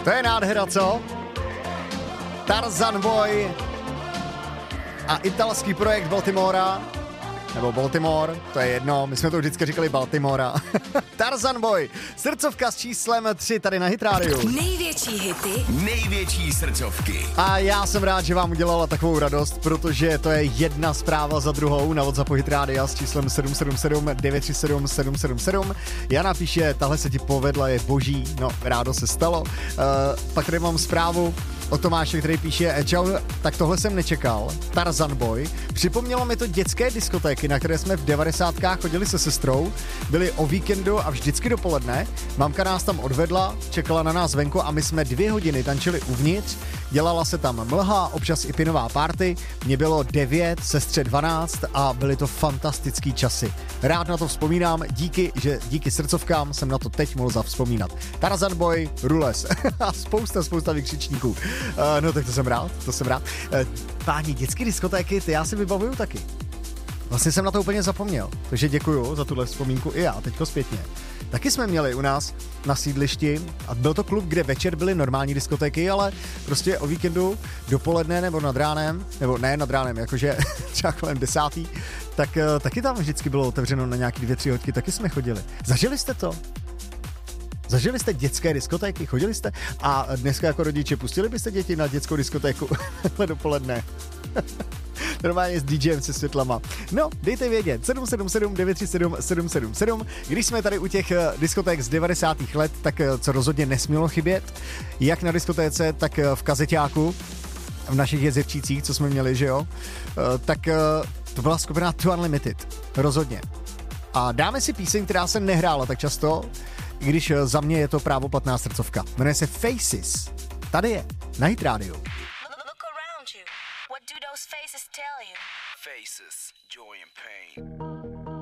To je nádhera, co? Tarzan Boy a italský projekt Baltimora, nebo Baltimore, to je jedno, my jsme to vždycky říkali Baltimora. Tarzan Boy, srdcovka s číslem 3 tady na Hit Radio. Největší hity, největší srdcovky. A já jsem rád, že vám udělala takovou radost, protože to je jedna zpráva za druhou na WhatsAppu Hit Radio s číslem 777 937 777. Jana píše, tahle se ti povedla, je boží, no rádo se stalo. Pak tady mám zprávu od Tomáše, který píše, čau, tak tohle jsem nečekal, Tarzan Boy. Připomnělo mi to dětské diskotéky, na které jsme v 90kách chodili se sestrou, byli o víkendu a vždycky dopoledne. Mamka nás tam odvedla, čekala na nás venku a my jsme 2 hodiny tančili uvnitř, dělala se tam mlha, občas i pinová party, mě bylo 9, sestře 12 a byly to fantastický časy. Rád na to vzpomínám, díky srdcovkám jsem na to teď mohl zavzpomínat. Tarzan Boy, Rules a spousta vykřičníků. No tak to jsem rád. Páni, dětské diskotéky, ty já si vybavuju taky. Vlastně jsem na to úplně zapomněl, takže děkuju za tuhle vzpomínku i já, teďko zpětně. Taky jsme měli u nás na sídlišti a byl to klub, kde večer byly normální diskotéky, ale prostě o víkendu dopoledne nebo nad ránem, nebo ne nad ránem, jakože třeba kolem 10, tak taky tam vždycky bylo otevřeno na nějaký 2-3 hodky, taky jsme chodili. Zažili jste to? Zažili jste dětské diskotéky? Chodili jste? A dneska jako rodiče pustili byste děti na dětskou diskotéku dopoledne? Normálně s DJem se světlama. No, dejte vědět. 777 937 777. Když jsme tady u těch diskoték z 90. let, tak co rozhodně nesmělo chybět, jak na diskotéce, tak v kazeťáku, v našich jezevčících, co jsme měli, že jo, tak to byla skupina Too Unlimited. Rozhodně. A dáme si píseň, která se nehrála tak často, i když za mě je to právoplatná srdcovka. Jmenuje se Faces. Tady je, na Hit Radio. Look around you. What do those faces tell you? Faces, joy and pain.